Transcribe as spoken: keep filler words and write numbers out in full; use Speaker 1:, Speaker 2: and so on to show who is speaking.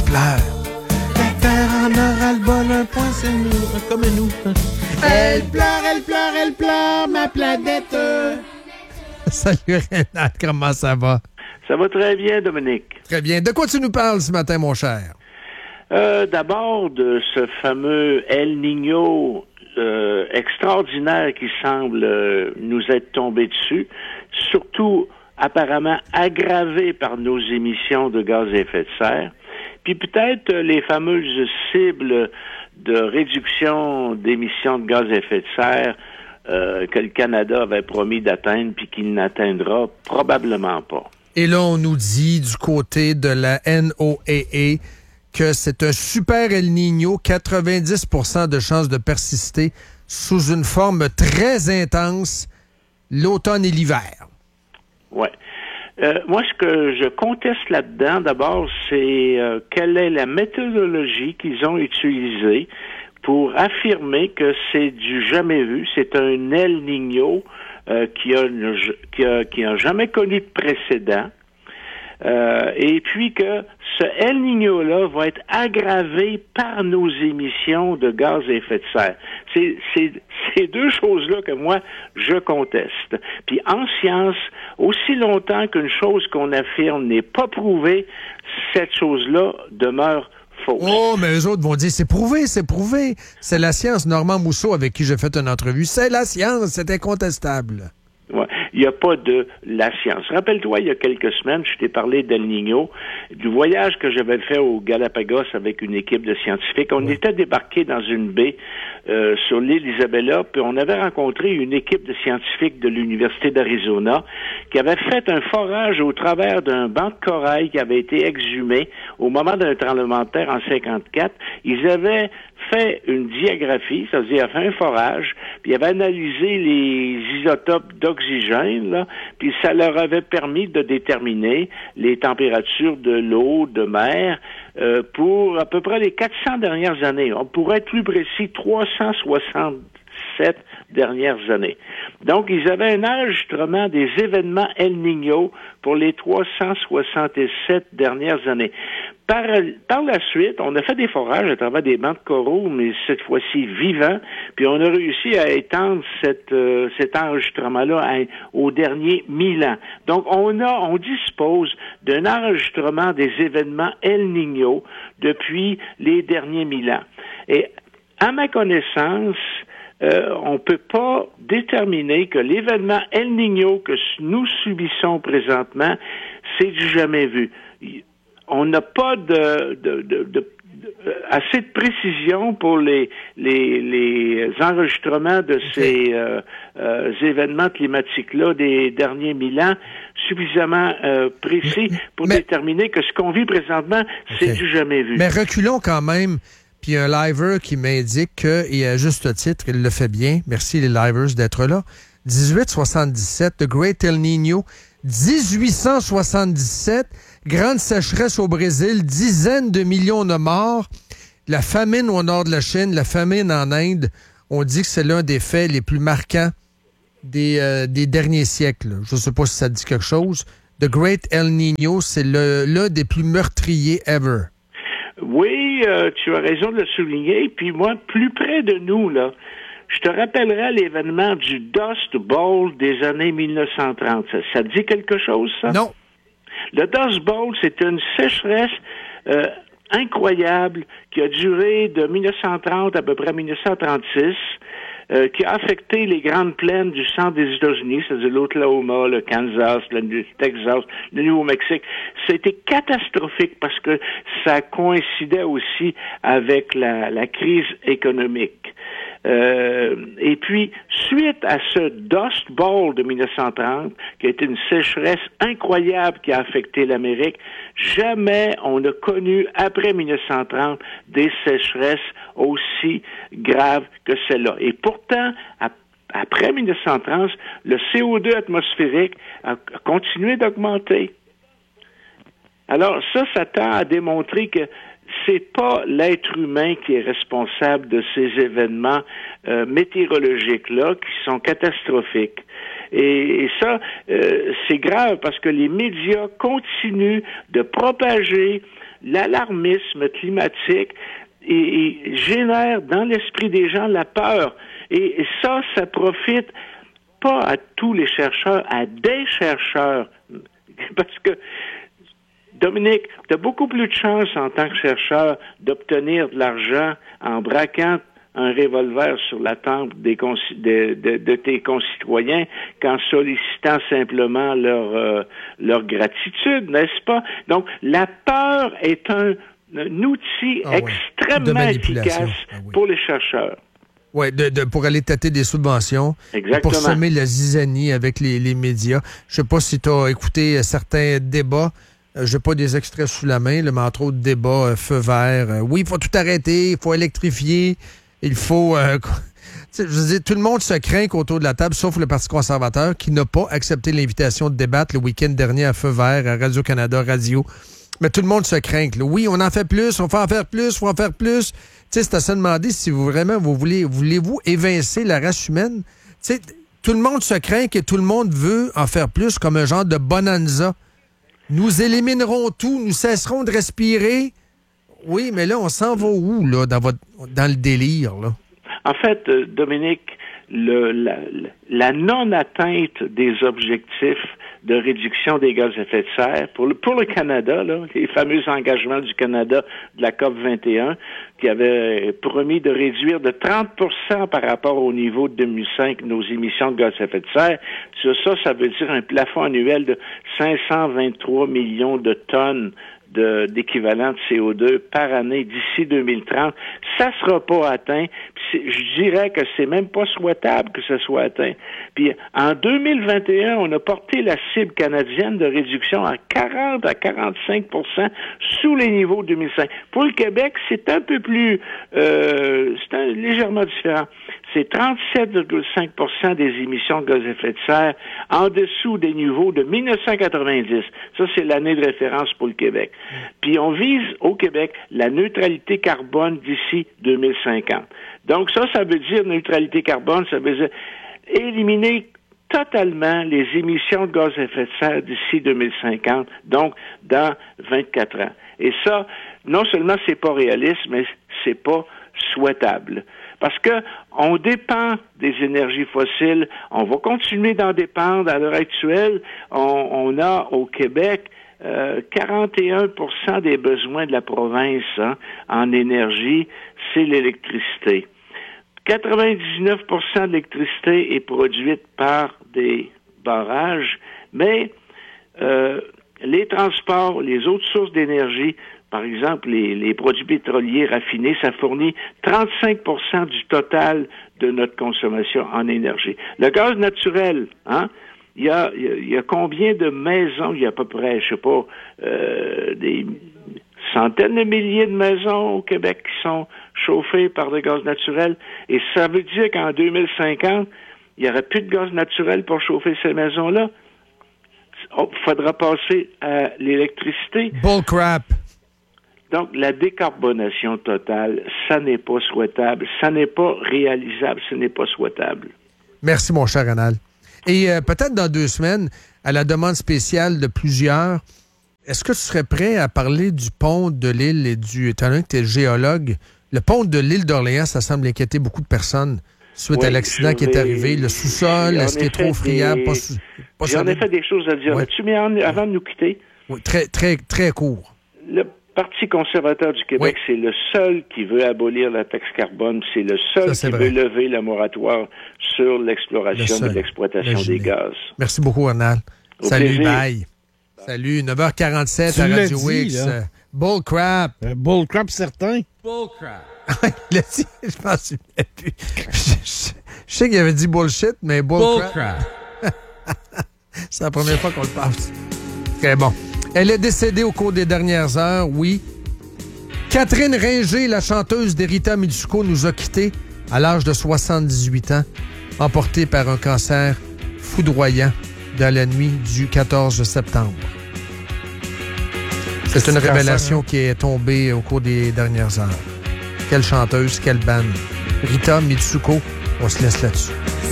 Speaker 1: pleure. La terre en aura le bol, un point, c'est nous, comme nous. Elle pleure, elle pleure, elle pleure, ma planète. Salut Rénal, comment ça va?
Speaker 2: Ça va très bien, Dominique.
Speaker 1: Très bien. De quoi tu nous parles ce matin, mon cher?
Speaker 2: Euh, d'abord, de ce fameux El Niño euh, extraordinaire qui semble euh, nous être tombé dessus, surtout apparemment aggravé par nos émissions de gaz à effet de serre, puis peut-être euh, les fameuses cibles de réduction d'émissions de gaz à effet de serre euh, que le Canada avait promis d'atteindre puis qu'il n'atteindra probablement pas.
Speaker 1: Et là, on nous dit du côté de la N O A A que c'est un super El Niño, quatre-vingt-dix pour cent de chances de persister sous une forme très intense l'automne et l'hiver.
Speaker 2: Oui. Euh, moi, ce que je conteste là-dedans, d'abord, c'est euh, quelle est la méthodologie qu'ils ont utilisée pour affirmer que c'est du jamais vu, c'est un El Niño euh, qui a, qui a qui a jamais connu de précédent. Euh, et puis que ce El Niño-là va être aggravé par nos émissions de gaz à effet de serre. C'est, c'est ces deux choses-là que moi, je conteste. Puis en science, aussi longtemps qu'une chose qu'on affirme n'est pas prouvée, cette chose-là demeure fausse.
Speaker 1: Oh, mais eux autres vont dire, c'est prouvé, c'est prouvé. C'est la science. Normand Mousseau, avec qui j'ai fait une entrevue, c'est la science, c'est incontestable.
Speaker 2: Ouais. Il n'y a pas de la science. Rappelle-toi, il y a quelques semaines, je t'ai parlé d'El Niño, du voyage que j'avais fait au Galapagos avec une équipe de scientifiques. On oui. était débarqués dans une baie euh, sur l'île Isabella, puis on avait rencontré une équipe de scientifiques de l'Université d'Arizona qui avait fait un forage au travers d'un banc de corail qui avait été exhumé au moment d'un tremblement de terre en cinquante-quatre. Ils avaient fait une diagraphie, c'est-à-dire fait un forage, puis ils avaient analysé les isotopes d'oxygène, là, puis ça leur avait permis de déterminer les températures de l'eau, de mer, euh, pour à peu près les quatre cents dernières années. On pourrait être plus précis, trois cent soixante-sept dernières années. Donc, ils avaient un enregistrement des événements El Niño pour les trois cent soixante-sept dernières années. Par, par la suite, on a fait des forages à travers des bancs de coraux, mais cette fois-ci vivants, puis on a réussi à étendre cette, euh, cet enregistrement-là à, aux derniers mille ans. Donc, on a, on dispose d'un enregistrement des événements El Niño depuis les derniers mille ans. Et à ma connaissance, Euh, on peut pas déterminer que l'événement El Niño que nous subissons présentement, c'est du jamais vu. On n'a pas de, de, de, de, de assez de précision pour les les, les enregistrements de ces euh, euh, événements climatiques-là des derniers mille ans suffisamment euh, précis pour mais, déterminer que ce qu'on vit présentement, c'est okay. du jamais vu.
Speaker 1: Mais reculons quand même. Puis un liver qui m'indique que, et à juste titre, il le fait bien. Merci les livers d'être là. dix-huit soixante-dix-sept, The Great El Niño. dix-huit cent soixante-dix-sept, grande sécheresse au Brésil, dizaines de millions de morts. La famine au nord de la Chine, la famine en Inde. On dit que c'est l'un des faits les plus marquants des, euh, des derniers siècles. Je ne sais pas si ça dit quelque chose. The Great El Niño, c'est le, l'un des plus meurtriers ever.
Speaker 2: Oui, euh, tu as raison de le souligner. Puis moi, plus près de nous, là, je te rappellerai l'événement du Dust Bowl des années mille neuf cent trente. Ça, ça te dit quelque chose, ça?
Speaker 1: Non.
Speaker 2: Le Dust Bowl, c'est une sécheresse euh, incroyable qui a duré de mille neuf cent trente à peu près mille neuf cent trente-six. Euh, qui a affecté les grandes plaines du centre des États-Unis, c'est-à-dire l'Oklahoma, le Kansas, le Texas, le Nouveau-Mexique. C'était catastrophique parce que ça coïncidait aussi avec la, la crise économique. Euh, et puis, suite à ce Dust Bowl de mille neuf cent trente, qui a été une sécheresse incroyable qui a affecté l'Amérique, jamais on n'a connu, après mille neuf cent trente, des sécheresses aussi graves que celle-là. Et pourtant, après mille neuf cent trente, le C O deux atmosphérique a continué d'augmenter. Alors ça, ça tend à démontrer que c'est pas l'être humain qui est responsable de ces événements euh, météorologiques-là qui sont catastrophiques. Et, et ça, euh, c'est grave parce que les médias continuent de propager l'alarmisme climatique et, et génère dans l'esprit des gens la peur. Et, et ça, ça profite pas à tous les chercheurs, à des chercheurs. Parce que, Dominique, tu as beaucoup plus de chance en tant que chercheur d'obtenir de l'argent en braquant un revolver sur la tempe des con- de, de, de tes concitoyens qu'en sollicitant simplement leur, euh, leur gratitude, n'est-ce pas? Donc, la peur est un, un outil
Speaker 1: ah,
Speaker 2: extrêmement
Speaker 1: ouais.
Speaker 2: efficace ah, oui. pour les chercheurs.
Speaker 1: Oui, de, de, pour aller tâter des subventions.
Speaker 2: Exactement.
Speaker 1: Pour semer la zizanie avec les, les médias. Je sais pas si tu as écouté certains débats. Je n'ai pas des extraits sous la main, là, mais entre autres débats, euh, feu vert. Euh, oui, il faut tout arrêter, il faut électrifier, il faut... Euh, je veux dire, tout le monde se craint autour de la table, sauf le Parti conservateur, qui n'a pas accepté l'invitation de débattre le week-end dernier à feu vert, à Radio-Canada Radio. Mais tout le monde se craint. Là. Oui, on en fait plus, on faut en faire plus, il faut en faire plus. Tu sais, c'est à se demander si vous vraiment, vous voulez, voulez-vous évincer la race humaine? Tu sais, tout le monde se craint et tout le monde veut en faire plus comme un genre de bonanza. Nous éliminerons tout, nous cesserons de respirer. Oui, mais là, on s'en va où, là, dans, votre, dans le délire, là?
Speaker 2: En fait, euh, Dominique, le, la, la non-atteinte des objectifs de réduction des gaz à effet de serre pour le, pour le Canada, là, les fameux engagements du Canada de la COP vingt et un, qui avait promis de réduire de trente pour cent par rapport au niveau de deux mille cinq nos émissions de gaz à effet de serre. Sur ça, ça veut dire un plafond annuel de cinq cent vingt-trois millions de tonnes de, d'équivalent de C O deux par année d'ici deux mille trente. Ça sera pas atteint. Puis je dirais que c'est même pas souhaitable que ça soit atteint. Puis en deux mille vingt et un, on a porté la cible canadienne de réduction à quarante à quarante-cinq pour cent sous les niveaux de deux mille cinq. Pour le Québec, c'est un peu plus, euh, c'est un, légèrement différent. C'est trente-sept virgule cinq pour cent des émissions de gaz à effet de serre en dessous des niveaux de mille neuf cent quatre-vingt-dix. Ça, c'est l'année de référence pour le Québec. Puis on vise au Québec la neutralité carbone d'ici deux mille cinquante. Donc ça, ça veut dire neutralité carbone, ça veut dire éliminer totalement les émissions de gaz à effet de serre d'ici deux mille cinquante, donc dans vingt-quatre ans. Et ça, non seulement c'est pas réaliste, mais c'est pas souhaitable. Parce que on dépend des énergies fossiles, on va continuer d'en dépendre à l'heure actuelle. On, on a au Québec euh, quarante et un pour cent des besoins de la province hein, en énergie, c'est l'électricité. quatre-vingt-dix-neuf pour cent de l'électricité est produite par des barrages, mais euh, les transports, les autres sources d'énergie, par exemple, les, les produits pétroliers raffinés, ça fournit trente-cinq pour cent du total de notre consommation en énergie. Le gaz naturel, hein, il y a, il y a combien de maisons? Il y a à peu près, je sais pas, euh, des centaines de milliers de maisons au Québec qui sont chauffées par le gaz naturel. Et ça veut dire qu'en deux mille cinquante, il n'y aura plus de gaz naturel pour chauffer ces maisons-là. Il faudra passer à l'électricité.
Speaker 1: Bull crap!
Speaker 2: Donc, la décarbonation totale, ça n'est pas souhaitable, ça n'est pas réalisable, ce n'est pas souhaitable.
Speaker 1: Merci, mon cher Ronald. Et euh, peut-être dans deux semaines, à la demande spéciale de plusieurs, est-ce que tu serais prêt à parler du pont de l'île et du... Étant donné que tu es géologue, le pont de l'île d'Orléans, ça semble inquiéter beaucoup de personnes suite oui, à l'accident qui est arrivé. Le sous-sol, est-ce qu'il est trop friable?
Speaker 2: Des...
Speaker 1: Pas, pas
Speaker 2: J'en ai fait des choses à dire
Speaker 1: oui.
Speaker 2: là-dessus, mais en, avant de nous quitter...
Speaker 1: Oui, très, très, très court.
Speaker 2: Le Parti conservateur du Québec, oui. c'est le seul qui veut abolir la taxe carbone. C'est le seul Ça, qui vrai. veut lever le moratoire sur l'exploration et l'exploitation Imaginez. des gaz.
Speaker 1: Merci beaucoup, Ronald.
Speaker 2: Au
Speaker 1: Salut,
Speaker 2: plaisir.
Speaker 1: bye. Salut, neuf heures quarante-sept
Speaker 3: tu
Speaker 1: à Radio
Speaker 3: dit,
Speaker 1: X.
Speaker 3: Là.
Speaker 1: Bull crap.
Speaker 3: Euh, bull crap certain.
Speaker 4: Bull crap.
Speaker 1: Il a dit, je pense qu'il plus. Je, je, je sais qu'il avait dit bullshit, mais bull,
Speaker 4: bull
Speaker 1: crap.
Speaker 4: crap.
Speaker 1: C'est la première fois qu'on le passe. Très bon. Elle est décédée au cours des dernières heures, oui. Catherine Ringer, la chanteuse d'Erita Mitsuko, nous a quittés à l'âge de soixante-dix-huit ans, emportée par un cancer foudroyant dans la nuit du quatorze septembre. C'est une révélation qui est tombée au cours des dernières heures. Quelle chanteuse, quelle bande. Rita Mitsuko, on se laisse là-dessus.